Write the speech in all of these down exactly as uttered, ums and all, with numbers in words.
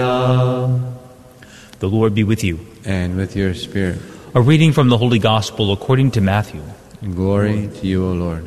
The Lord be with you. And with your spirit. A reading from the Holy Gospel according to Matthew. Glory to you, O Lord.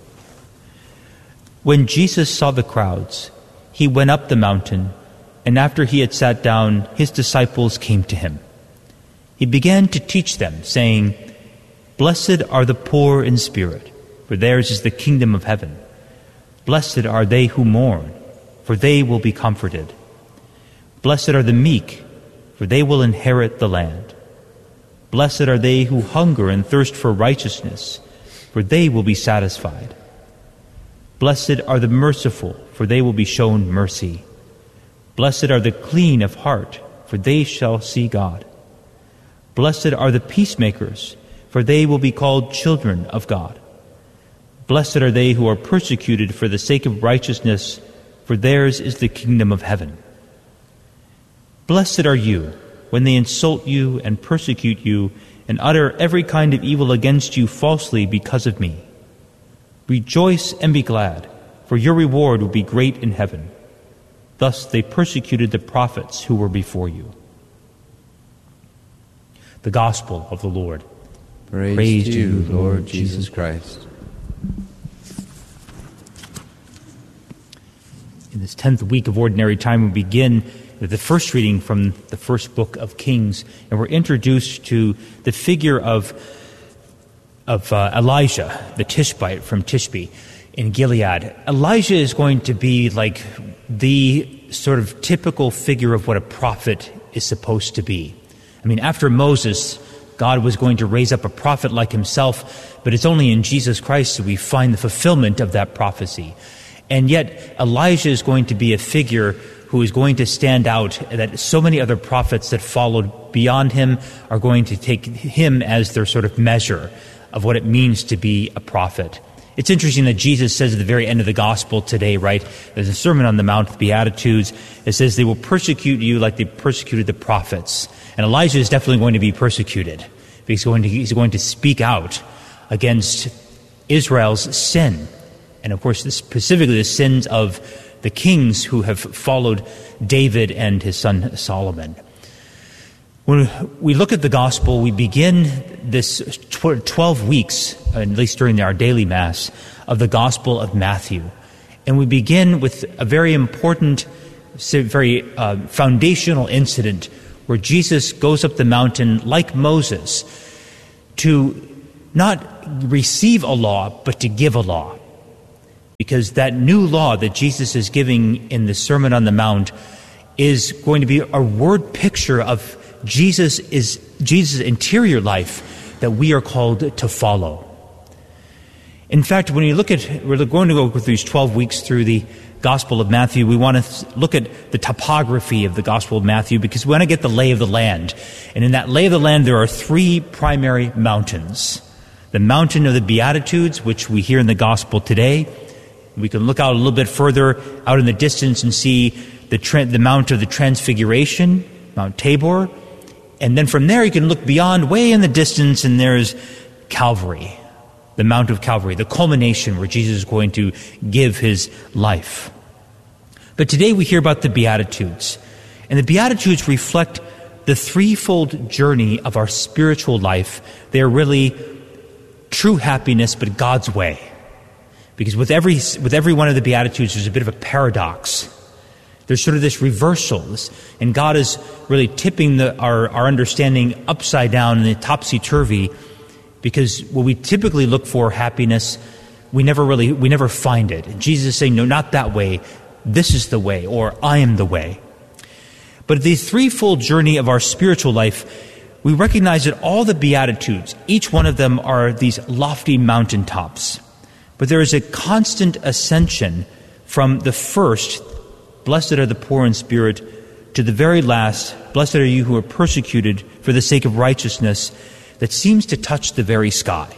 When Jesus saw the crowds, he went up the mountain, and after he had sat down, his disciples came to him. He began to teach them, saying, "Blessed are the poor in spirit, for theirs is the kingdom of heaven. Blessed are they who mourn, for they will be comforted. Blessed are the meek, for they will inherit the land. Blessed are they who hunger and thirst for righteousness, for they will be satisfied. Blessed are the merciful, for they will be shown mercy. Blessed are the clean of heart, for they shall see God. Blessed are the peacemakers, for they will be called children of God. Blessed are they who are persecuted for the sake of righteousness, for theirs is the kingdom of heaven. Blessed are you when they insult you and persecute you and utter every kind of evil against you falsely because of me. Rejoice and be glad, for your reward will be great in heaven. Thus they persecuted the prophets who were before you." The Gospel of the Lord. Praise, Praise to you, Lord Jesus Christ. In this tenth week of Ordinary Time, we begin with the first reading from the first book of Kings, and we're introduced to the figure of, of uh, Elijah, the Tishbite from Tishbe in Gilead. Elijah is going to be like the sort of typical figure of what a prophet is supposed to be. I mean, after Moses, God was going to raise up a prophet like himself, but it's only in Jesus Christ that we find the fulfillment of that prophecy. And yet, Elijah is going to be a figure who is going to stand out, that so many other prophets that followed beyond him are going to take him as their sort of measure of what it means to be a prophet. It's interesting that Jesus says at the very end of the gospel today, right? There's a Sermon on the Mount, the Beatitudes. It says they will persecute you like they persecuted the prophets. And Elijah is definitely going to be persecuted. He's going to, he's going to speak out against Israel's sin. And of course, specifically the sins of the kings who have followed David and his son Solomon. When we look at the gospel, we begin this twelve weeks, at least during our daily Mass, of the Gospel of Matthew. And we begin with a very important, very uh, foundational incident where Jesus goes up the mountain like Moses to not receive a law, but to give a law. Because that new law that Jesus is giving in the Sermon on the Mount is going to be a word picture of Jesus is Jesus' interior life that we are called to follow. In fact, when you look at, we're going to go through these twelve weeks through the Gospel of Matthew, we want to look at the topography of the Gospel of Matthew because we want to get the lay of the land. And in that lay of the land, there are three primary mountains. The mountain of the Beatitudes, which we hear in the Gospel today. We can look out a little bit further out in the distance and see the, tra- the Mount of the Transfiguration, Mount Tabor. And then from there you can look beyond, way in the distance, and there's Calvary, the Mount of Calvary, the culmination where Jesus is going to give his life. But today we hear about the Beatitudes. And the Beatitudes reflect the threefold journey of our spiritual life. They're really true happiness, but God's way. Because with every with every one of the Beatitudes, there's a bit of a paradox. There's sort of this reversal, this, and God is really tipping the, our, our understanding upside down in the topsy-turvy, because when we typically look for happiness, we never really, we never find it. And Jesus is saying, no, not that way. This is the way, or I am the way. But the threefold journey of our spiritual life, we recognize that all the Beatitudes, each one of them are these lofty mountaintops. But there is a constant ascension from the first, blessed are the poor in spirit, to the very last, blessed are you who are persecuted for the sake of righteousness, that seems to touch the very sky.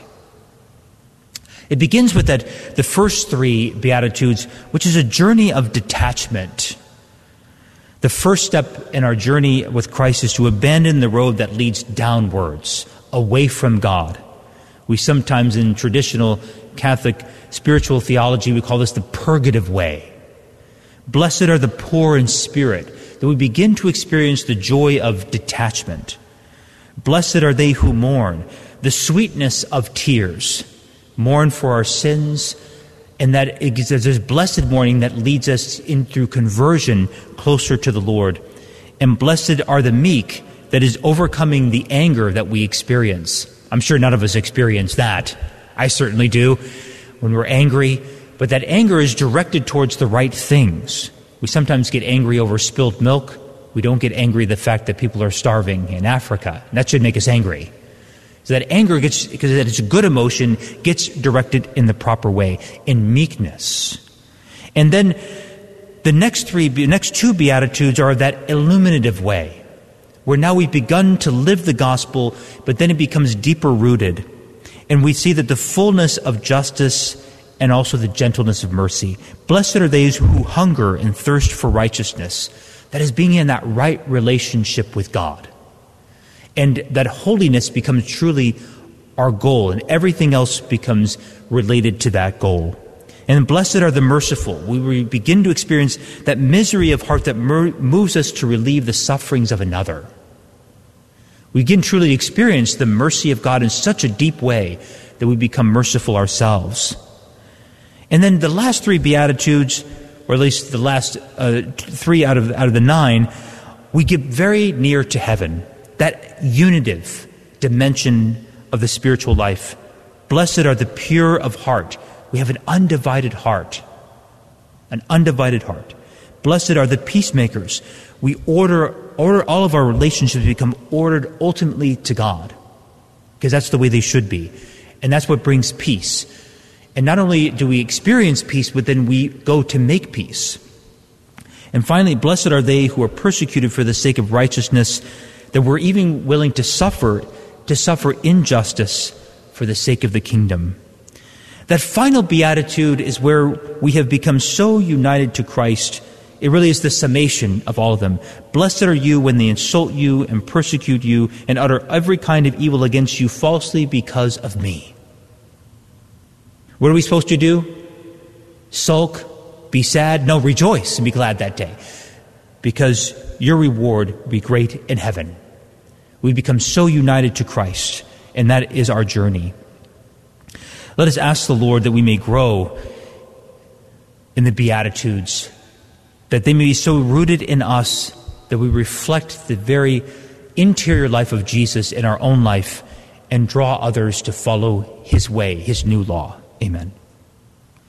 It begins with that the first three Beatitudes, which is a journey of detachment. The first step in our journey with Christ is to abandon the road that leads downwards, away from God. We sometimes, in traditional Catholic spiritual theology, we call this the purgative way. Blessed are the poor in spirit. that we begin to experience the joy of detachment. Blessed are they who mourn, the sweetness of tears. Mourn for our sins, and that it is this blessed mourning that leads us in through conversion closer to the Lord. And blessed are the meek, that is overcoming the anger that we experience. I'm sure none of us experience that. I certainly do when we're angry, but that anger is directed towards the right things. We sometimes get angry over spilled milk. We don't get angry at the fact that people are starving in Africa. And that should make us angry. So that anger gets, because that it's a good emotion, gets directed in the proper way, in meekness. And then the next three, next two Beatitudes are that illuminative way, where now we've begun to live the gospel, but then it becomes deeper rooted. And we see that the fullness of justice and also the gentleness of mercy. Blessed are those who hunger and thirst for righteousness. That is being in that right relationship with God. And that holiness becomes truly our goal, and everything else becomes related to that goal. And blessed are the merciful. We begin to experience that misery of heart that mer- moves us to relieve the sufferings of another. We begin truly to experience the mercy of God in such a deep way that we become merciful ourselves. And then the last three Beatitudes, or at least the last uh, three out of out of the nine, we get very near to heaven, that unitive dimension of the spiritual life. Blessed are the pure of heart. We have an undivided heart, an undivided heart. Blessed are the peacemakers. We order order all of our relationships to become ordered ultimately to God, because that's the way they should be. And that's what brings peace. And not only do we experience peace, but then we go to make peace. And finally, blessed are they who are persecuted for the sake of righteousness, that we're even willing to suffer, to suffer injustice for the sake of the kingdom. That final beatitude is where we have become so united to Christ. It really is the summation of all of them. Blessed are you when they insult you and persecute you and utter every kind of evil against you falsely because of me. What are we supposed to do? Sulk, be sad? No, rejoice and be glad that day, because your reward will be great in heaven. We become so united to Christ, and that is our journey. Let us ask the Lord that we may grow in the Beatitudes, that they may be so rooted in us that we reflect the very interior life of Jesus in our own life and draw others to follow his way, his new law. Amen.